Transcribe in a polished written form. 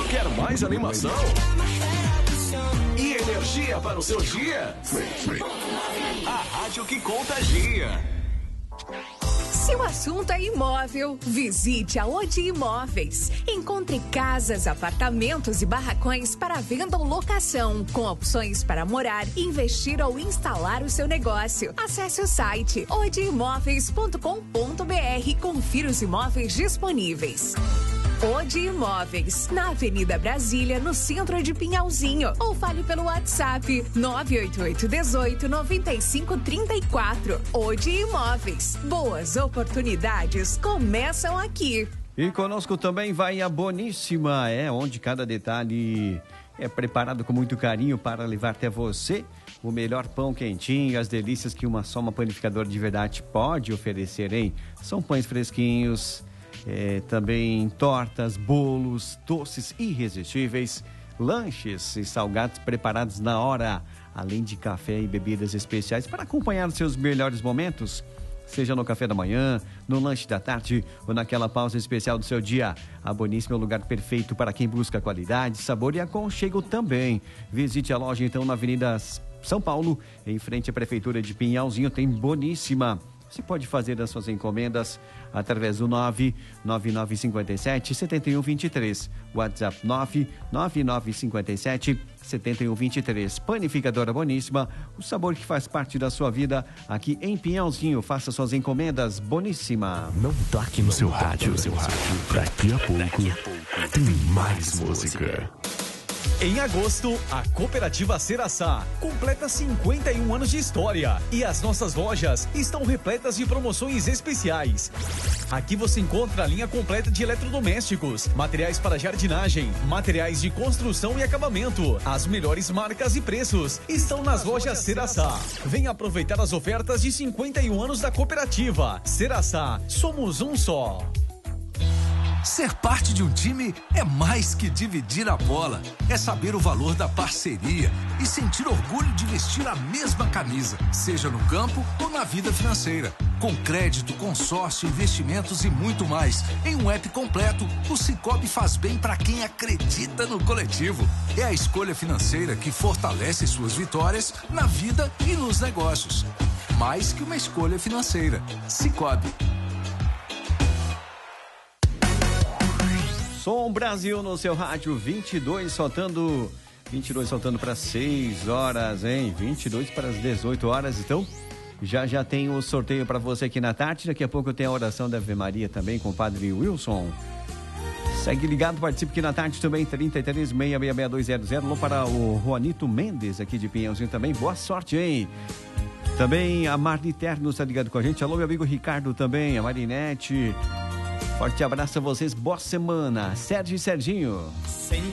Quer mais animação? E energia para o seu dia? A rádio que contagia. Se o assunto é imóvel, visite a Odi Imóveis. Encontre casas, apartamentos e barracões para venda ou locação, com opções para morar, investir ou instalar o seu negócio. Acesse o site odiimóveis.com.br e confira os imóveis disponíveis. Odi Imóveis, na Avenida Brasília, no centro de Pinhalzinho. Ou fale pelo WhatsApp 988 18 95 34. Odi Imóveis. Boas oportunidades começam aqui. E conosco também vai a Boníssima, onde cada detalhe é preparado com muito carinho para levar até você o melhor pão quentinho, as delícias que só uma panificadora de verdade pode oferecer, hein? São pães fresquinhos, também tortas, bolos, doces irresistíveis, lanches e salgados preparados na hora, além de café e bebidas especiais para acompanhar os seus melhores momentos, seja no café da manhã, no lanche da tarde ou naquela pausa especial do seu dia. A Boníssima é o lugar perfeito para quem busca qualidade, sabor e aconchego também. Visite a loja então na Avenida São Paulo, em frente à Prefeitura de Pinhalzinho, tem Boníssima. Você pode fazer as suas encomendas através do 99957-7123. WhatsApp 99957-7123. Panificadora Boníssima, o sabor que faz parte da sua vida aqui em Pinhalzinho. Faça suas encomendas. Boníssima. Não toque no seu rádio. Daqui a pouco tem mais música. Em agosto, a Cooperativa Ceraçá completa 51 anos de história e as nossas lojas estão repletas de promoções especiais. Aqui você encontra a linha completa de eletrodomésticos, materiais para jardinagem, materiais de construção e acabamento. As melhores marcas e preços estão nas lojas Ceraçá. Venha aproveitar as ofertas de 51 anos da Cooperativa. Ceraçá, somos um só. Ser parte de um time é mais que dividir a bola. É saber o valor da parceria e sentir orgulho de vestir a mesma camisa, seja no campo ou na vida financeira. Com crédito, consórcio, investimentos e muito mais. Em um app completo, o Sicoob faz bem para quem acredita no coletivo. É a escolha financeira que fortalece suas vitórias na vida e nos negócios. Mais que uma escolha financeira. Sicoob. Som Brasil no seu rádio, 22 soltando para 6 horas, hein? 22 para as 18 horas, então já tem o sorteio para você aqui na tarde. Daqui a pouco tem a oração da Ave Maria também com o Padre Wilson. Segue ligado, participe aqui na tarde também, 33-666-200. Alô para o Juanito Mendes aqui de Pinhãozinho também, boa sorte, hein? Também a Marli Terno está ligado com a gente. Alô, meu amigo Ricardo também, a Marinete. Forte abraço a vocês, boa semana. Sérgio e Serginho.